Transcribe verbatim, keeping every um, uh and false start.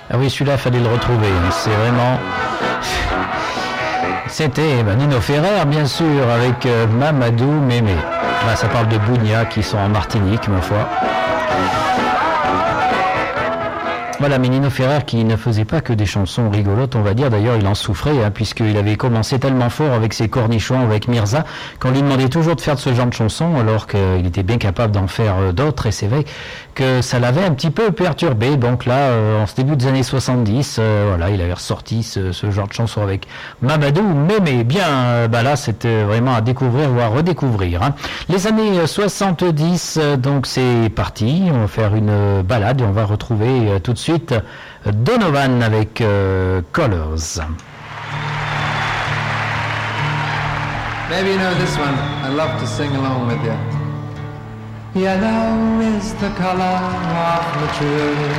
Ah oui, celui-là, il fallait le retrouver. C'est vraiment... C'était ben, Nino Ferrer, bien sûr, avec euh, Mamadou Mémé. Ben, ça parle de Bounia, qui sont en Martinique, ma foi. Voilà, mais Nino Ferrer qui ne faisait pas que des chansons rigolotes, on va dire. D'ailleurs, il en souffrait, hein, puisqu'il avait commencé tellement fort avec ses cornichons, avec Mirza, qu'on lui demandait toujours de faire de ce genre de chansons, alors qu'il était bien capable d'en faire d'autres. Et c'est vrai que ça l'avait un petit peu perturbé. Donc là, euh, en ce début des années soixante-dix, euh, voilà, il avait ressorti ce, ce genre de chansons avec Mamadou Mémé. Bien, euh, bah là, c'était vraiment à découvrir ou à redécouvrir. Hein. Les années soixante-dix, euh, donc c'est parti. On va faire une balade et on va retrouver euh, tout de suite Donovan avec euh, Colors. Maybe you know this one. I love to sing along with you. Yellow is the color of maturity.